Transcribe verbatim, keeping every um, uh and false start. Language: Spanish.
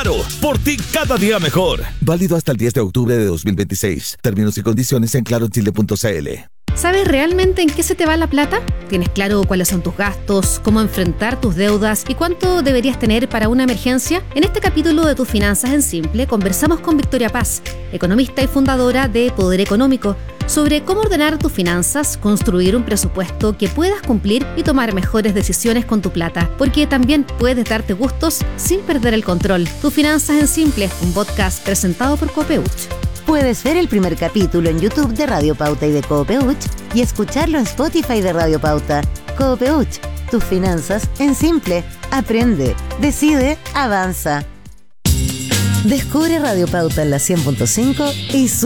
Claro, por ti cada día mejor. Válido hasta el diez de octubre de dos mil veintiséis. Términos y condiciones en claro chile punto c l. ¿Sabes realmente en qué se te va la plata? ¿Tienes claro cuáles son tus gastos, cómo enfrentar tus deudas y cuánto deberías tener para una emergencia? En este capítulo de Tus Finanzas en Simple conversamos con Victoria Paz, economista y fundadora de Poder Económico, sobre cómo ordenar tus finanzas, construir un presupuesto que puedas cumplir y tomar mejores decisiones con tu plata, porque también puedes darte gustos sin perder el control. Tus Finanzas en Simple, un podcast presentado por Copeuch. Puedes ver el primer capítulo en YouTube de Radio Pauta y de Copeuch y escucharlo en Spotify de Radio Pauta. Copeuch, tus finanzas en simple. Aprende, decide, avanza. Descubre Radio Pauta en la cien punto cinco y su